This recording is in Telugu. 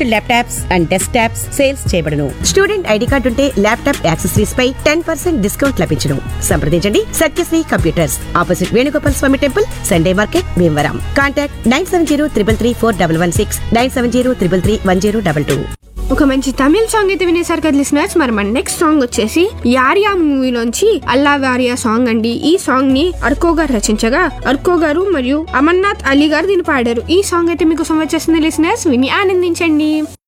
Refurbished laptops and desktops sales చేయబడును. స్టూడెంట్ ఐడి కార్డు ఉంటే ల్యాప్టాప్ యాక్సెసరీస్ పై 10% డిస్కౌంట్ లభించును. సంప్రదించండి సత్యశ్రీ కంప్యూటర్స్, ఆపోజిట్ వేణుగోపాల్ స్వామి temple, Sunday market, Bhimavaram. Contact 9703334116, 9703331022. ఒక మంచి తమిళ సాంగ్ అయితే వినేసారు కదా లిసనర్స్. మరి మన నెక్స్ట్ సాంగ్ వచ్చేసి యారియా మూవీలోంచి అల్లా వారియా సాంగ్ అండి. ఈ సాంగ్ ని అర్కో గారు రచించగా అర్కో గారు మరియు అమర్నాథ్ అలీ గారు దీన్ని పాడారు. ఈ సాంగ్ అయితే మీకు వచ్చేసింది లిసనర్స్, విని ఆనందించండి.